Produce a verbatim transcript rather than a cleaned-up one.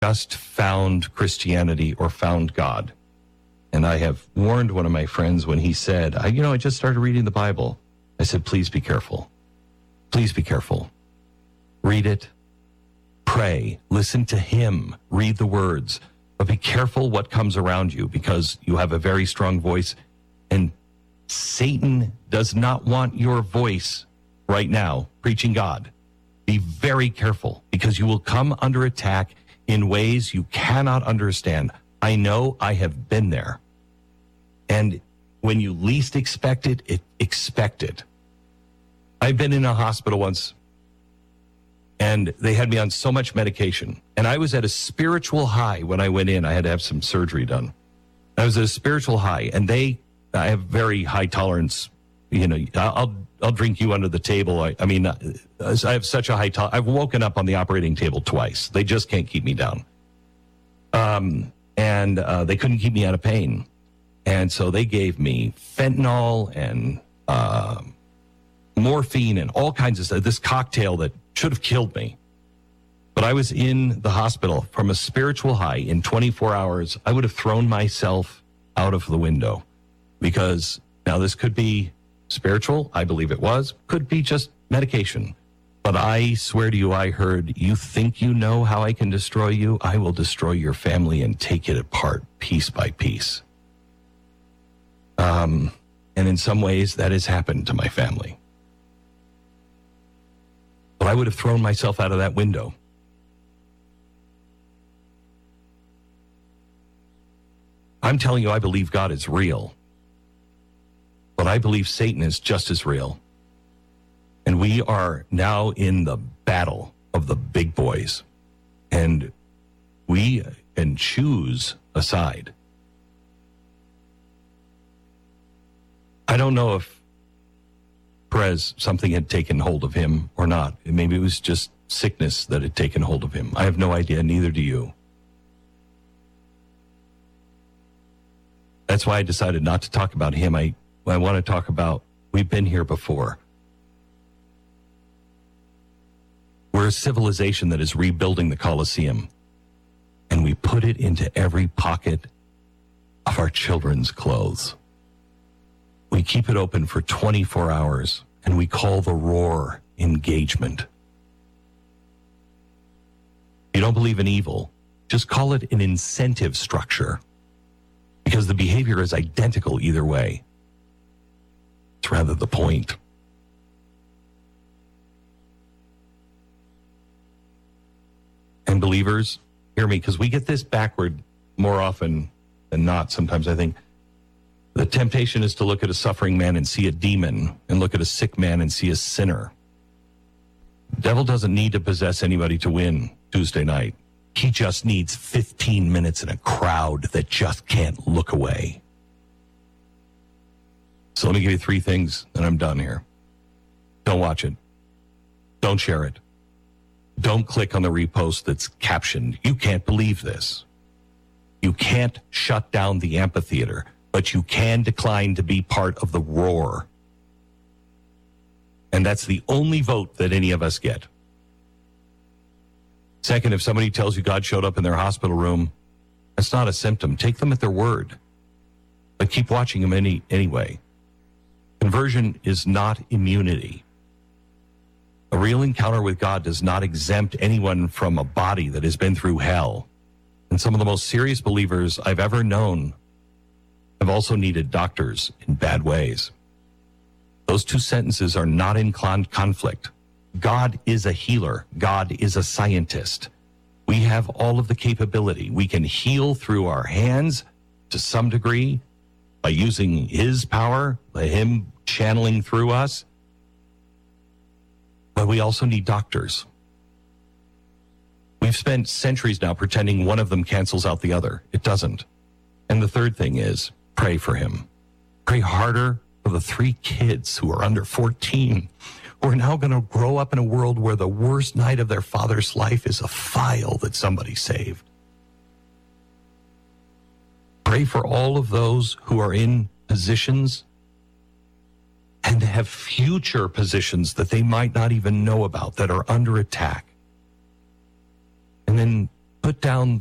just found Christianity or found God. And I have warned one of my friends when he said, I, you know, I just started reading the Bible. I said, please be careful. Please be careful. Read it. Pray. Listen to him. Read the words. But be careful what comes around you, because you have a very strong voice. And Satan does not want your voice right now preaching God. Be very careful, because you will come under attack in ways you cannot understand. I know, I have been there. And when you least expect it, it expect it. I've been in a hospital once, and they had me on so much medication. And I was at a spiritual high when I went in. I had to have some surgery done. I was at a spiritual high, and they, I have very high tolerance. You know, I'll I'll drink you under the table. I, I mean, I have such a high tolerance. I've woken up on the operating table twice. They just can't keep me down. Um, and uh, they couldn't keep me out of pain. And so they gave me fentanyl and uh, morphine and all kinds of stuff, this cocktail that should have killed me. But I was in the hospital from a spiritual high. In twenty-four hours, I would have thrown myself out of the window, because now this could be spiritual. I believe it was. Could be just medication. But I swear to you, I heard, you think you know how I can destroy you? I will destroy your family and take it apart piece by piece. Um, and in some ways, that has happened to my family. But I would have thrown myself out of that window. I'm telling you, I believe God is real. But I believe Satan is just as real. And we are now in the battle of the big boys. And we can choose a side. I don't know if Perez, something had taken hold of him or not. Maybe it was just sickness that had taken hold of him. I have no idea, neither do you. That's why I decided not to talk about him. I, I want to talk about, we've been here before. We're a civilization that is rebuilding the Colosseum, and we put it into every pocket of our children's clothes. We keep it open for twenty-four hours, and we call the roar engagement. If you don't believe in evil, just call it an incentive structure, because the behavior is identical either way. It's rather the point. And believers, hear me, because we get this backward more often than not. Sometimes I think the temptation is to look at a suffering man and see a demon, and look at a sick man and see a sinner. The devil doesn't need to possess anybody to win Tuesday night. He just needs fifteen minutes in a crowd that just can't look away. So let me give you three things, and I'm done here. Don't watch it. Don't share it. Don't click on the repost that's captioned, "You can't believe this." You can't shut down the amphitheater, but you can decline to be part of the roar. And that's the only vote that any of us get. Second, if somebody tells you God showed up in their hospital room, that's not a symptom. Take them at their word. But keep watching them any, anyway. Conversion is not immunity. A real encounter with God does not exempt anyone from a body that has been through hell. And some of the most serious believers I've ever known have also needed doctors in bad ways. Those two sentences are not in conflict. God is a healer. God is a scientist. We have all of the capability. We can heal through our hands to some degree by using his power, by him channeling through us. But we also need doctors. We've spent centuries now pretending one of them cancels out the other. It doesn't. And the third thing is, pray for him. Pray harder for the three kids who are under fourteen, who are now going to grow up in a world where the worst night of their father's life is a file that somebody saved. Pray for all of those who are in positions and have future positions that they might not even know about that are under attack. And then put down